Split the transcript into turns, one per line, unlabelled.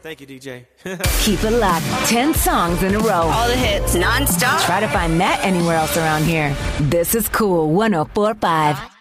Thank you, DJ.
Keep it locked. 10 songs in a row.
All the hits, non-stop.
Try to find that anywhere else around here. This is Cool 104.5.